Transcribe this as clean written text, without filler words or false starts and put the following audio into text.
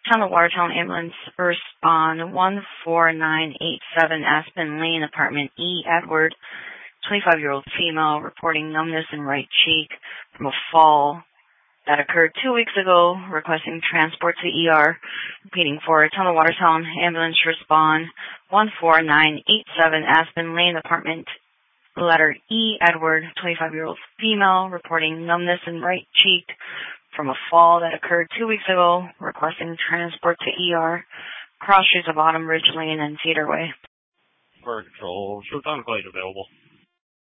Town of Watertown ambulance respond 14987 Aspen Lane, apartment E. Edward, 25-year-old female, reporting numbness in right cheek from a fall that occurred 2 weeks ago, requesting transport to ER. Repeating for Town of Watertown ambulance respond 14987 Aspen Lane, apartment letter E. Edward, 25-year-old female, reporting numbness in right cheek from a fall that occurred 2 weeks ago, requesting transport to ER. Cross streets of Autumn Ridge Lane and Cedar Way. Fire Control, Showtime Glade available.